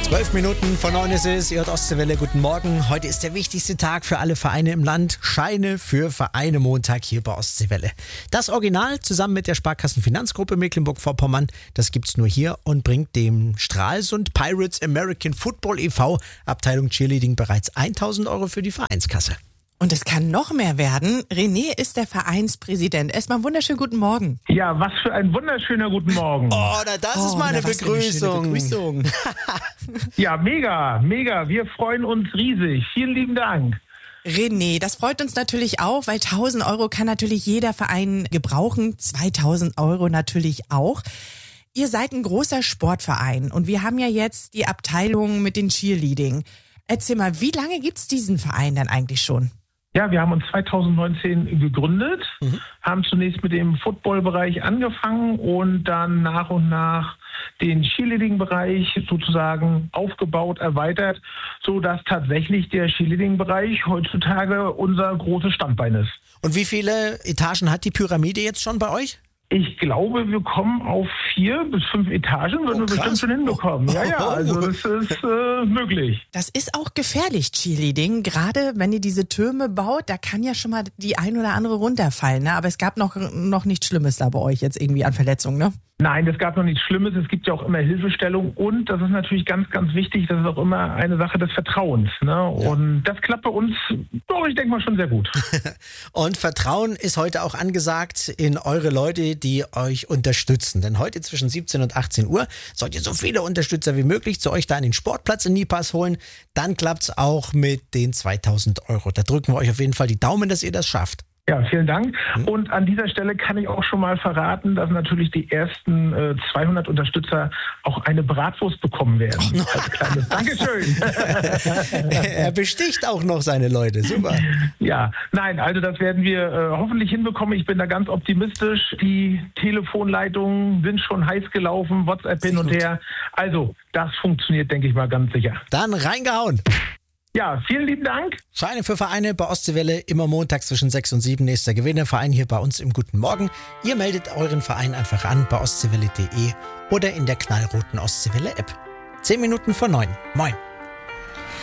12 Minuten vor 9 ist es, ihr hört Ostseewelle, guten Morgen. Heute ist der wichtigste Tag für alle Vereine im Land. Scheine für Vereine Montag hier bei Ostseewelle. Das Original zusammen mit der Sparkassenfinanzgruppe Mecklenburg-Vorpommern, das gibt's nur hier und bringt dem Stralsund Pirates American Football e.V. Abteilung Cheerleading bereits 1.000 Euro für die Vereinskasse. Und es kann noch mehr werden. René ist der Vereinspräsident. Erstmal einen wunderschönen guten Morgen. Ja, was für ein wunderschöner guten Morgen. Oh, das ist mal eine Begrüßung. Ja, mega. Wir freuen uns riesig. Vielen lieben Dank. René, das freut uns natürlich auch, weil 1.000 Euro kann natürlich jeder Verein gebrauchen. 2.000 Euro natürlich auch. Ihr seid ein großer Sportverein und wir haben ja jetzt die Abteilung mit den Cheerleading. Erzähl mal, wie lange gibt's diesen Verein denn eigentlich schon? Ja, wir haben uns 2019 gegründet, haben zunächst mit dem Football-Bereich angefangen und dann nach und nach den Cheerleading-Bereich sozusagen aufgebaut, erweitert, sodass tatsächlich der Cheerleading-Bereich heutzutage unser großes Standbein ist. Und wie viele Etagen hat die Pyramide jetzt schon bei euch? Ich glaube, wir kommen auf 4 bis 5 Etagen, würden wir bestimmt schon hinbekommen. Ja, also das ist möglich. Das ist auch gefährlich, Cheerleading. Gerade wenn ihr diese Türme baut, da kann ja schon mal die ein oder andere runterfallen. Ne? Aber es gab noch nichts Schlimmes da bei euch jetzt irgendwie an Verletzungen, ne? Nein, es gab noch nichts Schlimmes. Es gibt ja auch immer Hilfestellung und das ist natürlich ganz, ganz wichtig. Das ist auch immer eine Sache des Vertrauens. Ne? Ja. Und das klappt bei uns, doch, ich denke mal, schon sehr gut. Und Vertrauen ist heute auch angesagt in eure Leute, die euch unterstützen. Denn heute zwischen 17 und 18 Uhr sollt ihr so viele Unterstützer wie möglich zu euch da an den Sportplatz in Niepass holen. Dann klappt's auch mit den 2.000 Euro. Da drücken wir euch auf jeden Fall die Daumen, dass ihr das schafft. Ja, vielen Dank. Und an dieser Stelle kann ich auch schon mal verraten, dass natürlich die ersten 200 Unterstützer auch eine Bratwurst bekommen werden. Als kleines Dankeschön. Er besticht auch noch seine Leute. Super. Ja, nein, also das werden wir hoffentlich hinbekommen. Ich bin da ganz optimistisch. Die Telefonleitungen sind schon heiß gelaufen, WhatsApp hin und her. Also, das funktioniert, denke ich mal, ganz sicher. Dann reingehauen. Ja, vielen lieben Dank. Scheine für Vereine bei Ostseewelle, immer montags zwischen 6 und 7. Nächster Gewinnerverein hier bei uns im Guten Morgen. Ihr meldet euren Verein einfach an bei ostseewelle.de oder in der knallroten Ostseewelle App. 10 Minuten vor 9. Moin.